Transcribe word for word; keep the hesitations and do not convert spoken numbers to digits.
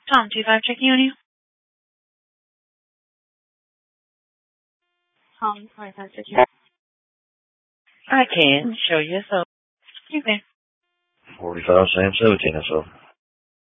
Tom, two five checking on you. Tom, twenty-five checking. I can show you, so Okay. forty-five, Sam seventeen, that's all.